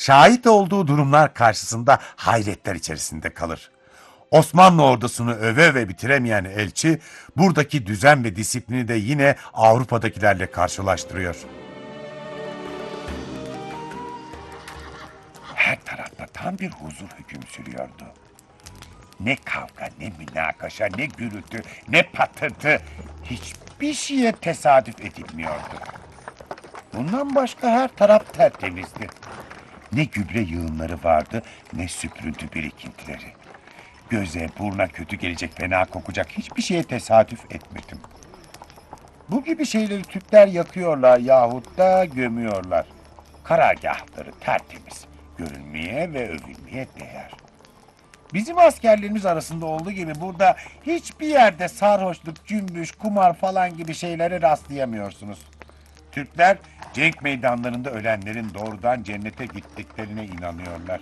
şahit olduğu durumlar karşısında hayretler içerisinde kalır. Osmanlı ordusunu öve öve bitiremeyen elçi, buradaki düzen ve disiplini de yine Avrupa'dakilerle karşılaştırıyor. Her tarafta tam bir huzur hüküm sürüyordu. Ne kavga, ne münakaşa, ne gürültü, ne patırtı. Hiçbir şeye tesadüf edilmiyordu. Bundan başka her taraf tertemizdi. Ne gübre yığınları vardı, ne süprüntü birikintileri. Göze, buruna kötü gelecek, fena kokacak hiçbir şeye tesadüf etmedim. Bu gibi şeyleri Türkler yakıyorlar yahut da gömüyorlar. Karargâhları tertemiz, görülmeye ve övülmeye değer. Bizim askerlerimiz arasında olduğu gibi burada hiçbir yerde sarhoşluk, cümbüş, kumar falan gibi şeylere rastlayamıyorsunuz. Türkler cenk meydanlarında ölenlerin doğrudan cennete gittiklerine inanıyorlar.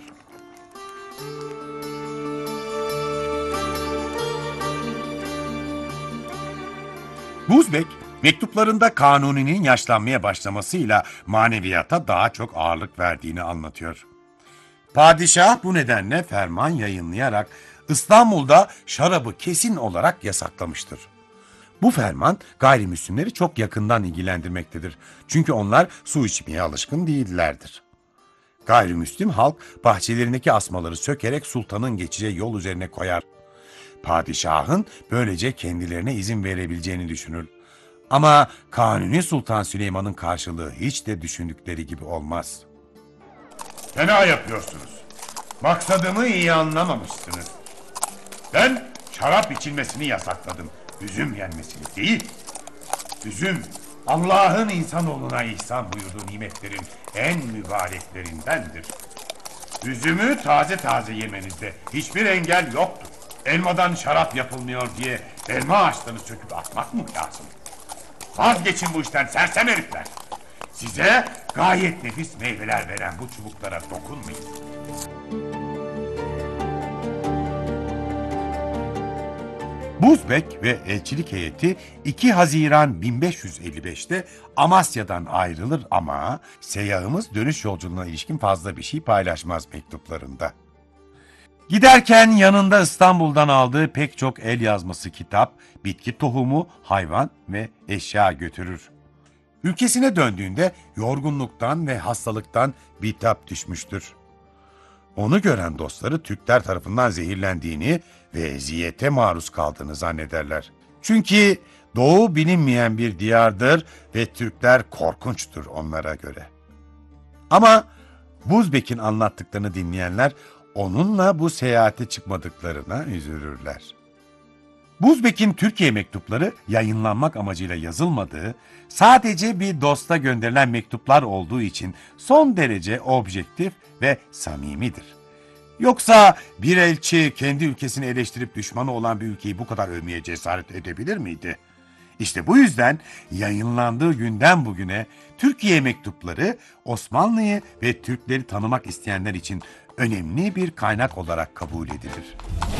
Buzbek, mektuplarında Kanuni'nin yaşlanmaya başlamasıyla maneviyata daha çok ağırlık verdiğini anlatıyor. Padişah bu nedenle ferman yayınlayarak İstanbul'da şarabı kesin olarak yasaklamıştır. Bu ferman gayrimüslimleri çok yakından ilgilendirmektedir. Çünkü onlar su içmeye alışkın değillerdir. Gayrimüslim halk bahçelerindeki asmaları sökerek sultanın geçeceği yol üzerine koyar. Padişahın böylece kendilerine izin verebileceğini düşünür. Ama Kanuni Sultan Süleyman'ın karşılığı hiç de düşündükleri gibi olmaz. Fena yapıyorsunuz. Maksadımı iyi anlamamışsınız. Ben şarap içilmesini yasakladım. Üzüm yenmesini değil. Üzüm Allah'ın insanoğluna ihsan buyurduğu nimetlerin en mübareklerindendir. Üzümü taze taze yemenizde hiçbir engel yoktur. Elmadan şarap yapılmıyor diye elma ağaçlarını söküp atmak mı lazım? Vazgeçin bu işten sersem herifler. Size gayet nefis meyveler veren bu çubuklara dokunmayın. Buzbek ve elçilik heyeti 2 Haziran 1555'te Amasya'dan ayrılır ama seyyahımız dönüş yolculuğuna ilişkin fazla bir şey paylaşmaz mektuplarında. Giderken yanında İstanbul'dan aldığı pek çok el yazması kitap, bitki tohumu, hayvan ve eşya götürür. Ülkesine döndüğünde yorgunluktan ve hastalıktan bitap düşmüştür. Onu gören dostları Türkler tarafından zehirlendiğini ve eziyete maruz kaldığını zannederler. Çünkü Doğu bilinmeyen bir diyardır ve Türkler korkunçtur onlara göre. Ama Buzbek'in anlattıklarını dinleyenler onunla bu seyahate çıkmadıklarına üzülürler. Buzbek'in Türkiye mektupları yayınlanmak amacıyla yazılmadığı, sadece bir dosta gönderilen mektuplar olduğu için son derece objektif ve samimidir. Yoksa bir elçi kendi ülkesini eleştirip düşmanı olan bir ülkeyi bu kadar övmeye cesaret edebilir miydi? İşte bu yüzden yayınlandığı günden bugüne Türkiye mektupları Osmanlı'yı ve Türkleri tanımak isteyenler için önemli bir kaynak olarak kabul edilir.